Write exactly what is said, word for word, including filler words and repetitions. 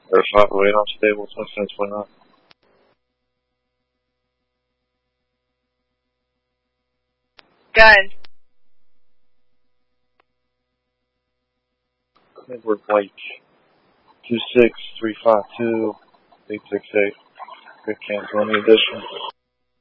Or five oh eight on stable, twenty-seven twenty-nine. Gun. Network Lake. two six three five two eight six eight. Good cancel any addition.